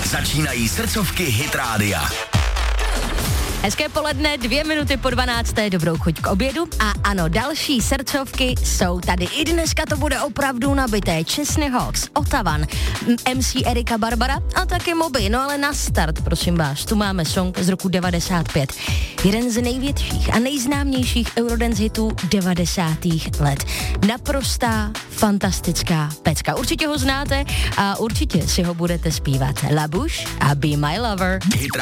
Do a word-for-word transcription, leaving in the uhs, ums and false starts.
Začínají srdcovky Hit Rádia. Hezké poledne, dvě minuty po dvanácté, dobrou chuť k obědu. A ano, další srdcovky jsou tady. I dneska to bude opravdu nabité. Chesney Hawks, Ottavan, em cé Erika Barbara a taky Moby. No ale na start, prosím vás, tu máme song z roku devadesát pět. Jeden z největších a nejznámějších Eurodance hitů devadesátých let. Naprostá, fantastická pecka. Určitě ho znáte a určitě si ho budete zpívat. La Bouche a Be My Lover.